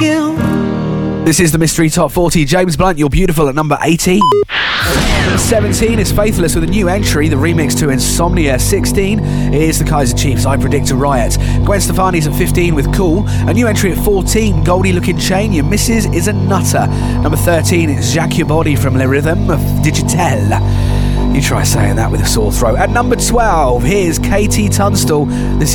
you. This is the Mystery Top 40. James Blunt, You're Beautiful at number 18. Number 17 is Faithless with a new entry, the remix to Insomnia. 16 is the Kaiser Chiefs, I Predict a Riot. Gwen Stefani's at 15 with Cool. A new entry at 14, Goldie Looking Chain, Your Missus is a Nutter. Number 13 is Jacques Your Body from Le Rhythm of Digital. You try saying that with a sore throat. At number 12, here's Katie Tunstall. This